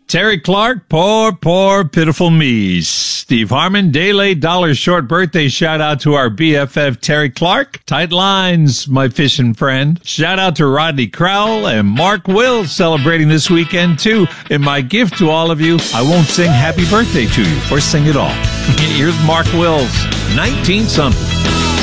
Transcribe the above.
Terry Clark, poor, pitiful me. Steve Harmon, Day Dollar Short birthday shout out to our BFF Terry Clark. Tight lines, my fishing friend. Shout out to Rodney Crowell and Mark Wills celebrating this weekend too. And my gift to all of you, I won't sing happy birthday to you or sing it all. Here's Mark Wills, 19-something.